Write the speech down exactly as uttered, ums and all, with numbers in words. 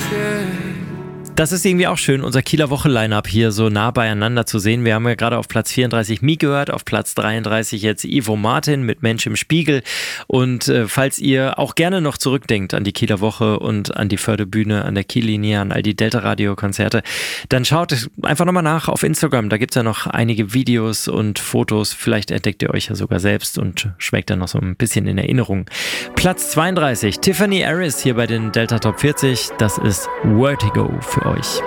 Das ist irgendwie auch schön, unser Kieler Woche-Line-Up hier so nah beieinander zu sehen. Wir haben ja gerade auf Platz vierunddreißig Mi gehört, auf Platz dreiunddreißig jetzt Ivo Martin mit Mensch im Spiegel. Und äh, falls ihr auch gerne noch zurückdenkt an die Kieler Woche und an die Förderbühne, an der Kiellinie, an all die Delta-Radio-Konzerte, dann schaut einfach nochmal nach auf Instagram. Da gibt es ja noch einige Videos und Fotos. Vielleicht entdeckt ihr euch ja sogar selbst und schmeckt dann noch so ein bisschen in Erinnerung. Platz zweiunddreißig, Tiffany Harris hier bei den Delta Top vierzig. Das ist Vertigo für euch.